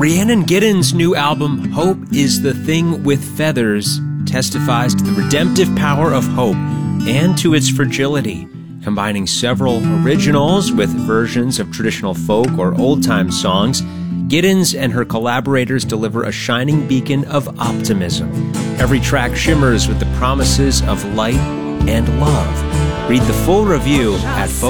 Rhiannon Giddens' new album, Hope is the Thing with Feathers, testifies to the redemptive power of hope and to its fragility, combining several originals with versions of traditional folk or old-time songs. Giddens and her collaborators deliver a shining beacon of optimism. Every track shimmers with the promises of light and love. Read the full review at